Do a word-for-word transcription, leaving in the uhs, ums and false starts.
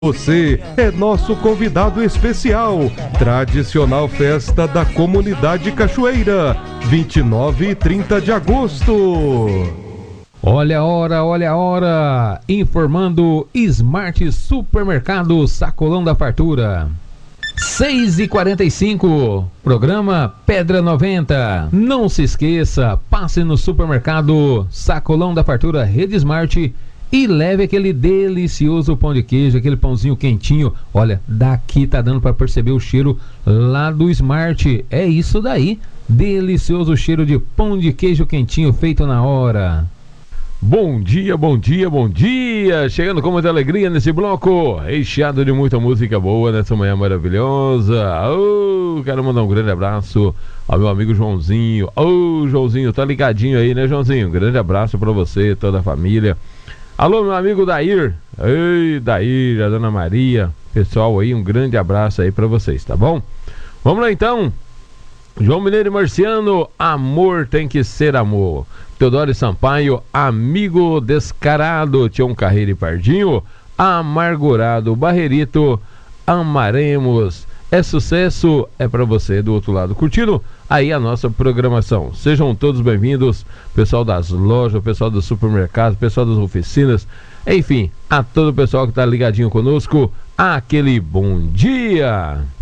Você é nosso convidado especial. Tradicional festa da Comunidade Cachoeira, vinte e nove e trinta de agosto. Olha a hora, olha a hora. Informando Smart Supermercado Sacolão da Fartura. seis e quarenta e cinco, programa Pedra noventa. Não se esqueça, passe no supermercado Sacolão da Fartura Rede Smart e leve aquele delicioso pão de queijo, aquele pãozinho quentinho. Olha, daqui tá dando para perceber o cheiro lá do Smart. É isso daí, delicioso cheiro de pão de queijo quentinho feito na hora. Bom dia, bom dia, bom dia! Chegando com muita alegria nesse bloco, recheado de muita música boa nessa manhã maravilhosa. Oh, quero mandar um grande abraço ao meu amigo Joãozinho. Oh, Joãozinho, tá ligadinho aí, né, Joãozinho? Um grande abraço pra você, toda a família. Alô, meu amigo Dair. Ei, Dair, a dona Maria. Pessoal aí, um grande abraço aí pra vocês, tá bom? Vamos lá então. João Mineiro e Marciano, amor tem que ser amor. Teodoro Sampaio, amigo descarado. Tião Carreira e Pardinho, amargurado. Barrerito, amaremos. É sucesso, é pra você do outro lado curtindo aí a nossa programação. Sejam todos bem-vindos, pessoal das lojas, pessoal do supermercado, pessoal das oficinas, enfim, a todo o pessoal que tá ligadinho conosco, aquele bom dia.